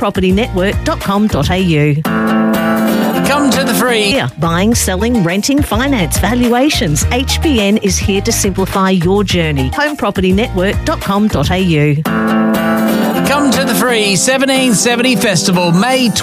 homepropertynetwork.com.au. Come to the free. Here, buying, selling, renting, finance, valuations. HBN is here to simplify your journey. homepropertynetwork.com.au. Come to the free 1770 Festival, May